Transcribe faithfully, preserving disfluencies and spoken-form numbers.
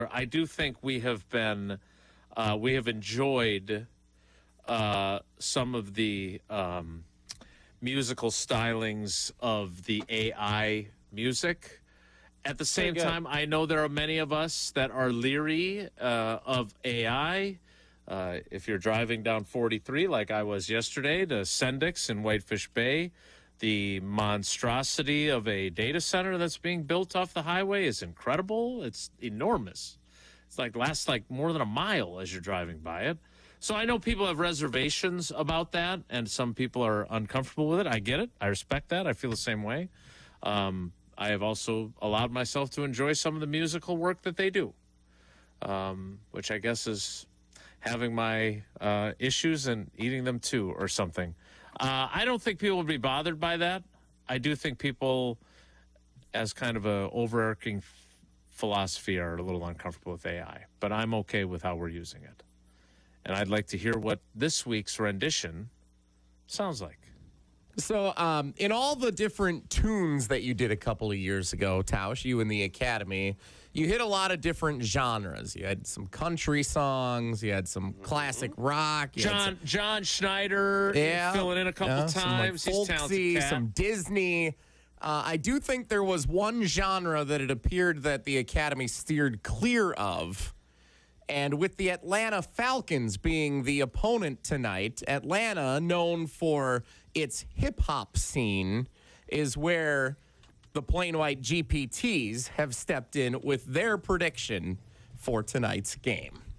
I do think we have been, uh, we have enjoyed uh, some of the um, musical stylings of the A I music. At the same time, I know there are many of us that are leery uh, of A I. Uh, if you're driving down forty-three like I was yesterday to Sendix in Whitefish Bay, the monstrosity of a data center that's being built off the highway is incredible. It's enormous. It's like lasts like more than a mile as you're driving by it. So I know people have reservations about that, and some people are uncomfortable with it. I get it. I respect that. I feel the same way. Um, I have also allowed myself to enjoy some of the musical work that they do, um, which I guess is having my uh, issues and eating them too or something. Uh, I don't think people would be bothered by that. I do think people, as kind of a overarching f- philosophy, are a little uncomfortable with A I. But I'm okay with how we're using it. And I'd like to hear what this week's rendition sounds like. So, um, in all the different tunes that you did a couple of years ago, Tausch, you and the Academy, you hit a lot of different genres. You had some country songs, you had some classic rock. You John some, John Schneider yeah, filling in a couple yeah, times. Some, like, He's folksy, talented cat. some Disney. Uh, I do think there was one genre that it appeared that the Academy steered clear of. And with the Atlanta Falcons being the opponent tonight, Atlanta, known for its hip-hop scene, is where the Plain White G P Ts have stepped in with their prediction for tonight's game.